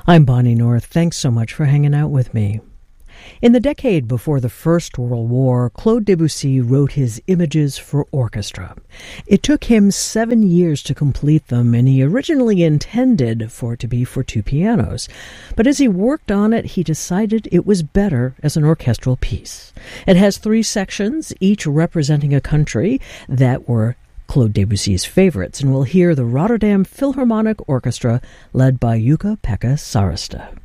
I'm Bonnie North. Thanks so much for hanging out with me. In the decade before the First World War, Claude Debussy wrote his Images for Orchestra. It took him 7 years to complete them, and he originally intended for it to be for 2 pianos. But as he worked on it, he decided it was better as an orchestral piece. It has 3 sections, each representing a country that were Claude Debussy's favorites, and we'll hear the Rotterdam Philharmonic Orchestra led by Jukka-Pekka Saarista.